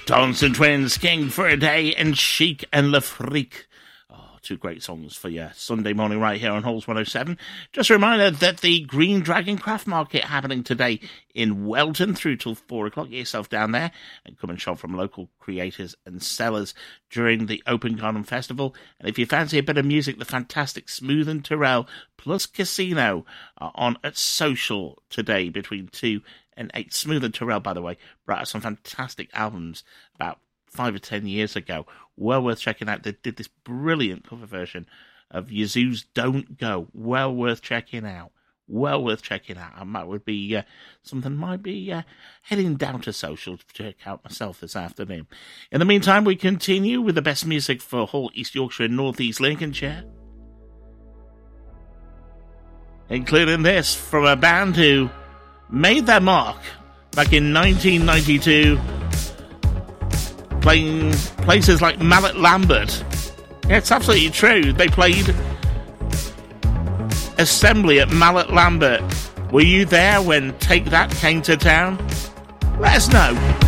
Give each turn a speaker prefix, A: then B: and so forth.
A: Johnson Twins, King for a Day, and Chic and Le Freak. Oh, two great songs for your Sunday morning right here on Halls 107. Just a reminder that the Green Dragon Craft Market happening today in Welton through till 4 o'clock. Get yourself down there and come and shop from local creators and sellers during the Open Garden Festival. And if you fancy a bit of music, the fantastic Smooth and Terrell plus Casino are on at Social today between 2 and 8. Smooth and Terrell, by the way, brought out some fantastic albums about 5 or 10 years ago. Well worth checking out. They did this brilliant cover version of Yazoo's Don't Go. Well worth checking out. Well worth checking out. And that would be something I might be heading down to Social to check out myself this afternoon. In the meantime, we continue with the best music for Hull, East Yorkshire and North East Lincolnshire. Including this from a band who made their mark back in 1992, playing places like Mallet Lambert. Yeah, it's absolutely true. They played Assembly at Mallet Lambert. Were you there when Take That came to town? Let us know.